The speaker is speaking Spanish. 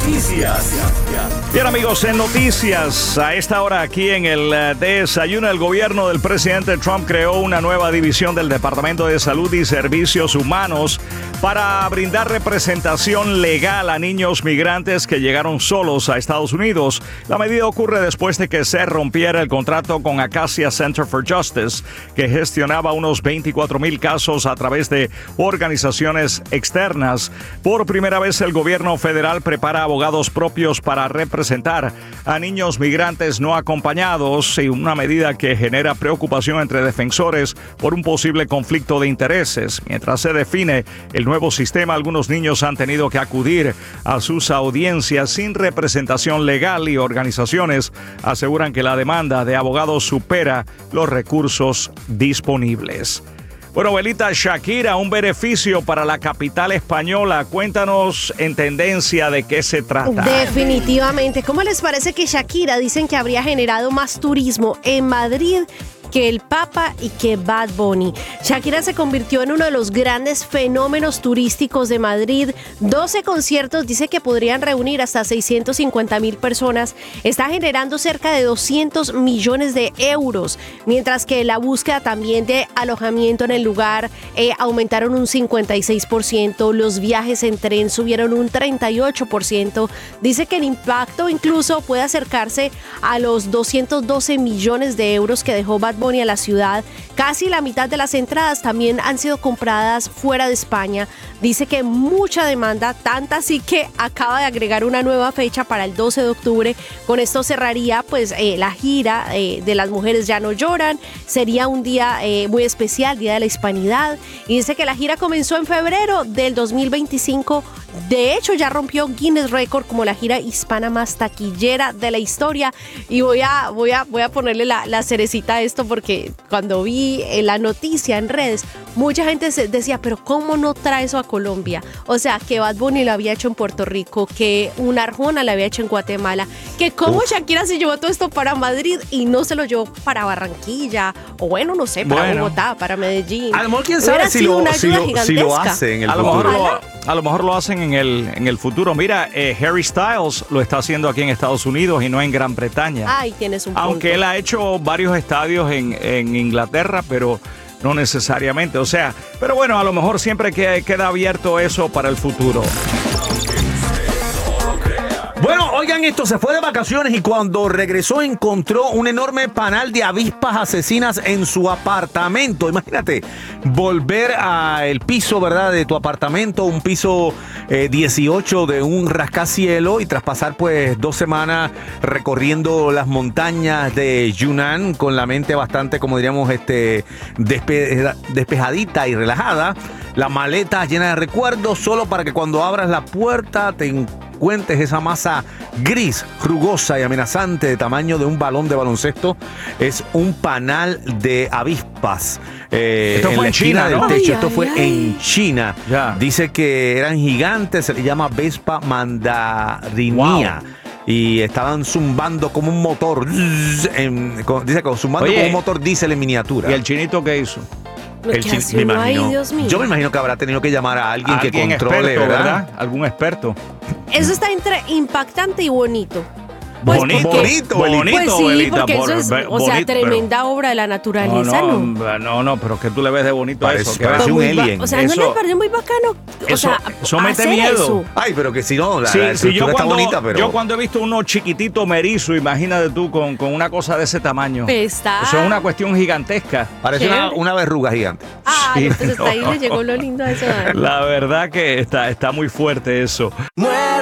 Noticias. Bien, amigos, en noticias, a esta hora aquí en el desayuno, el gobierno del presidente Trump creó una nueva división del Departamento de Salud y Servicios Humanos para brindar representación legal a niños migrantes que llegaron solos a Estados Unidos. La medida ocurre después de que se rompiera el contrato con Acacia Center for Justice, que gestionaba unos 24,000 casos a través de organizaciones externas. Por primera vez, el gobierno federal prepara abogados propios para representar a niños migrantes no acompañados, y una medida que genera preocupación entre defensores por un posible conflicto de intereses. Mientras se define el nuevo sistema, algunos niños han tenido que acudir a sus audiencias sin representación legal y organizaciones aseguran que la demanda de abogados supera los recursos disponibles. Bueno, abuelita, Shakira, un beneficio para la capital española. Cuéntanos en tendencia de qué se trata. Definitivamente. ¿Cómo les parece que Shakira dicen que habría generado más turismo en Madrid que el Papa y que Bad Bunny? Shakira se convirtió en uno de los grandes fenómenos turísticos de Madrid. 12 conciertos dice que podrían reunir hasta 650,000 personas. Está generando cerca de 200 millones de euros, mientras que la búsqueda también de alojamiento en el lugar aumentaron un 56%. Los viajes en tren subieron un 38%. Dice que el impacto incluso puede acercarse a los 212 millones de euros que dejó Bad Bunny a la ciudad. Casi la mitad de las entradas también han sido compradas fuera de España. Dice que mucha demanda, tanta así que acaba de agregar una nueva fecha para el 12 de octubre. Con esto cerraría pues la gira de Las Mujeres Ya No Lloran. Sería un día muy especial, Día de la Hispanidad. Y dice que la gira comenzó en febrero del 2025. De hecho, ya rompió Guinness Record como la gira hispana más taquillera de la historia. Y voy a ponerle la cerecita a esto, porque cuando vi la noticia en redes, mucha gente decía, pero ¿cómo no trae eso a Colombia? O sea, que Bad Bunny lo había hecho en Puerto Rico, que una Arjona lo había hecho en Guatemala, que cómo Shakira se llevó todo esto para Madrid y no se lo llevó para Barranquilla, o bueno, no sé, para Bogotá, para Medellín. A lo mejor quién sabe si lo hace en el futuro. A lo mejor lo hacen en el futuro. Mira, Harry Styles lo está haciendo aquí en Estados Unidos y no en Gran Bretaña. Ay, tienes un punto. Aunque él ha hecho varios estadios en Inglaterra, pero no necesariamente. O sea, pero bueno, a lo mejor siempre queda abierto eso para el futuro. Bueno, oigan esto, se fue de vacaciones y cuando regresó encontró un enorme panal de avispas asesinas en su apartamento. Imagínate, volver al piso, ¿verdad?, de tu apartamento, un piso 18 de un rascacielos, y tras pasar pues 2 semanas recorriendo las montañas de Yunnan con la mente bastante, como diríamos, despejadita y relajada, la maleta llena de recuerdos, solo para que cuando abras la puerta te encuentres esa masa gris, rugosa y amenazante de tamaño de un balón de baloncesto. Es un panal de avispas esto en fue la en China, esquina ¿no? del techo. Esto fue en China. Ya. Dice que eran gigantes, se le llama Vespa mandarinia. Wow. Y estaban zumbando como un motor. Dice que zumbando como un motor diésel en miniatura. ¿Y el chinito qué hizo? Ay, Dios mío. Yo me imagino que habrá tenido que llamar a alguien que controle, experto, ¿verdad? Algún experto. Eso está entre impactante y bonito. Pues bonito, Pues sí, abuelita, porque eso es, tremenda obra de la naturaleza, No, pero que tú le ves de bonito a eso. Que parece un alien. O sea, ¿no le parece muy bacano? Eso mete miedo. Eso. Ay, pero que si no, la estructura está bonita, pero... Yo cuando he visto uno chiquitito merizo, imagínate tú con una cosa de ese tamaño. Está. Eso es una cuestión gigantesca. Parece una verruga gigante. Ay, entonces ahí le llegó lo lindo a eso. La verdad que está muy fuerte eso.